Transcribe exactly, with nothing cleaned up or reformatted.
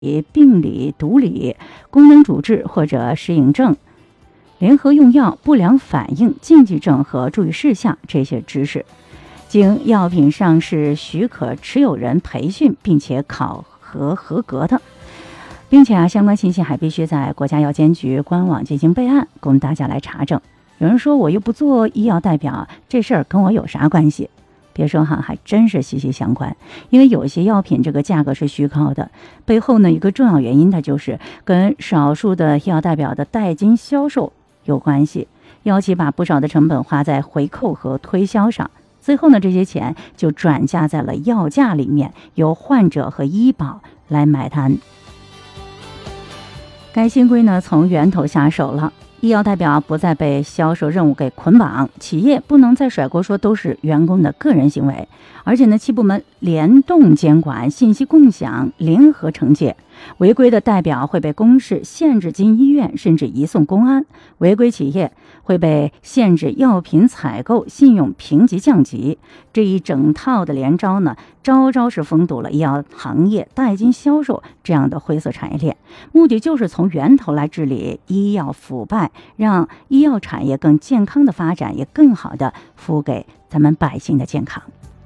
病理、毒理、功能主治或者适应症、联合用药、不良反应、禁忌症和注意事项这些知识，经药品上市许可持有人培训并且考核合格的，并且啊，相关信息还必须在国家药监局官网进行备案，供大家来查证。有人说我又不做医药代表，这事儿跟我有啥关系？别说哈，还真是息息相关。因为有些药品这个价格是虚高的，背后呢一个重要原因，它就是跟少数的医药代表的代金销售有关系。药企把不少的成本花在回扣和推销上，最后呢这些钱就转嫁在了药价里面，由患者和医保来买单。该新规呢从源头下手了，医药代表不再被销售任务给捆绑，企业不能再甩锅说都是员工的个人行为，而且呢，七部门联动监管、信息共享、联合惩戒。违规的代表会被公示限制进医院，甚至移送公安；违规企业会被限制药品采购、信用评级降级。这一整套的连招呢，招招是封堵了医药行业代金销售这样的灰色产业链，目的就是从源头来治理医药腐败，让医药产业更健康的发展，也更好的服务给咱们百姓的健康。